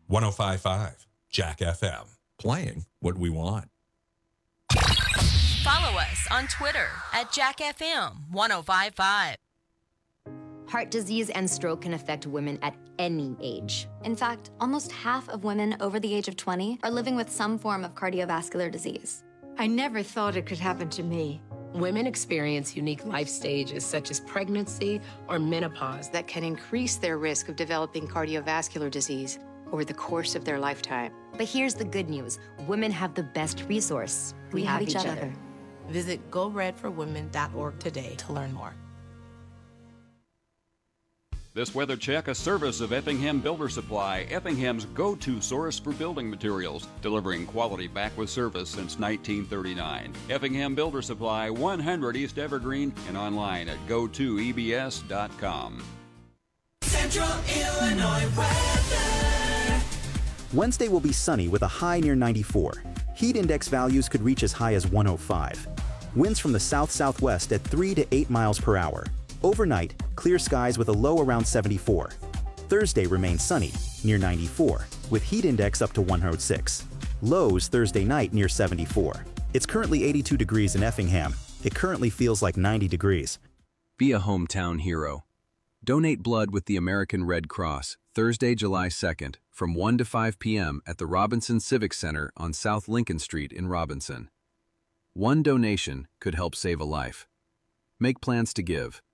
105.5 Jack FM. Playing what we want. Follow us on Twitter at JackFM1055. Heart disease and stroke can affect women at any age. In fact, almost half of women over the age of 20 are living with some form of cardiovascular disease. I never thought it could happen to me. Women experience unique life stages such as pregnancy or menopause that can increase their risk of developing cardiovascular disease over the course of their lifetime. But here's the good news. Women have the best resource. We have each other. Visit GoRedForWomen.org today to learn more. This weather check, a service of Effingham Builder Supply, Effingham's go-to source for building materials, delivering quality back with service since 1939. Effingham Builder Supply, 100 East Evergreen, and online at go2ebs.com. Central Illinois weather. Wednesday will be sunny with a high near 94. Heat index values could reach as high as 105. Winds from the south-southwest at 3 to 8 miles per hour. Overnight, clear skies with a low around 74. Thursday remains sunny, near 94, with heat index up to 106. Lows Thursday night near 74. It's currently 82 degrees in Effingham. It currently feels like 90 degrees. Be a hometown hero. Donate blood with the American Red Cross, Thursday, July 2nd, from 1 to 5 p.m. at the Robinson Civic Center on South Lincoln Street in Robinson. One donation could help save a life. Make plans to give